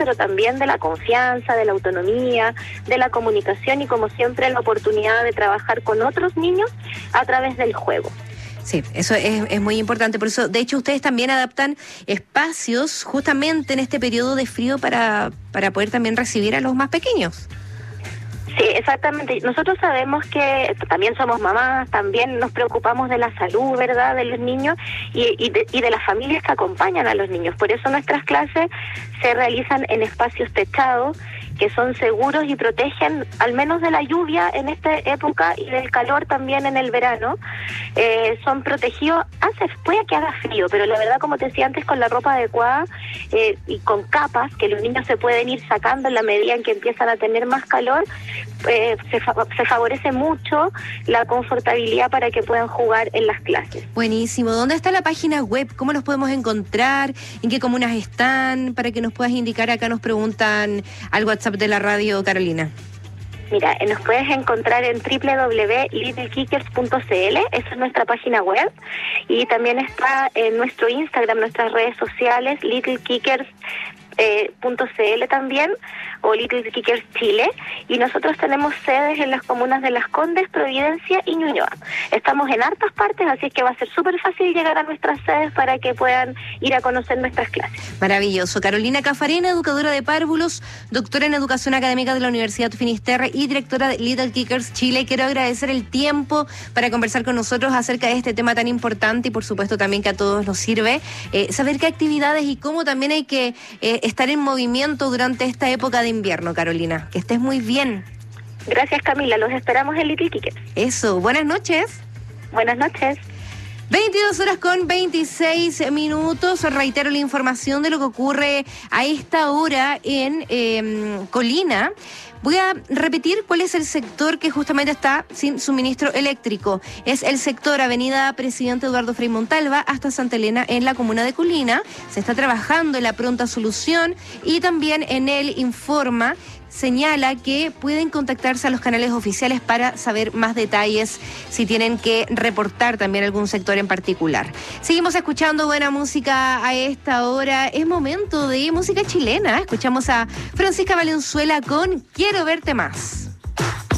pero también de la confianza, de la autonomía, de la comunicación y, como siempre, la oportunidad de trabajar con otros niños a través del juego. Sí, eso es muy importante. Por eso, de hecho, ustedes también adaptan espacios justamente en este periodo de frío para poder también recibir a los más pequeños. Sí, exactamente. Nosotros sabemos que también somos mamás, también nos preocupamos de la salud, ¿verdad?, de los niños y de las familias que acompañan a los niños. Por eso nuestras clases se realizan en espacios techados, que son seguros y protegen al menos de la lluvia en esta época y del calor también en el verano. Son protegidos, puede que haga frío, pero la verdad, como te decía antes, con la ropa adecuada y con capas que los niños se pueden ir sacando en la medida en que empiezan a tener más calor, se favorece mucho la confortabilidad para que puedan jugar en las clases. Buenísimo. ¿Dónde está la página web? ¿Cómo los podemos encontrar? ¿En qué comunas están? Para que nos puedas indicar, acá nos preguntan al WhatsApp de la radio, Carolina. Mira, nos puedes encontrar en www.littlekickers.cl, esa es nuestra página web, y también está en nuestro Instagram, nuestras redes sociales, littlekickers.cl también, o Little Kickers Chile, y nosotros tenemos sedes en las comunas de Las Condes, Providencia y Ñuñoa. Estamos en hartas partes, así es que va a ser súper fácil llegar a nuestras sedes para que puedan ir a conocer nuestras clases. Maravilloso. Carolina Caffarena, educadora de párvulos, doctora en educación académica de la Universidad Finisterre y directora de Little Kickers Chile. Quiero agradecer el tiempo para conversar con nosotros acerca de este tema tan importante y, por supuesto, también que a todos nos sirve saber qué actividades y cómo también hay que estar en movimiento durante esta época de invierno, Carolina. Que estés muy bien. Gracias, Camila. Los esperamos en Little Kickers. Eso. Buenas noches. Buenas noches. 22:26. Reitero la información de lo que ocurre a esta hora en Colina. Voy a repetir cuál es el sector que justamente está sin suministro eléctrico. Es el sector Avenida Presidente Eduardo Frei Montalva hasta Santa Elena en la comuna de Colina. Se está trabajando en la pronta solución y también en el informa señala que pueden contactarse a los canales oficiales para saber más detalles si tienen que reportar también algún sector en particular. Seguimos escuchando buena música a esta hora. Es momento de música chilena. Escuchamos a Francisca Valenzuela con Quiero verte más.